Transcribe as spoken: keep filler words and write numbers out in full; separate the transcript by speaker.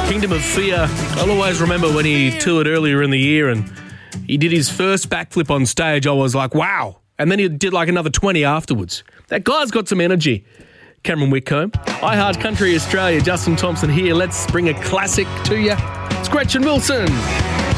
Speaker 1: Kingdom of Fear. I'll always remember when he toured earlier in the year and he did his first backflip on stage. I was like, wow. And then he did like another twenty afterwards. That guy's got some energy. Cameron Whitcomb. I Heart Country Australia. Justin Thompson here. Let's bring a classic to you. It's Gretchen Wilson.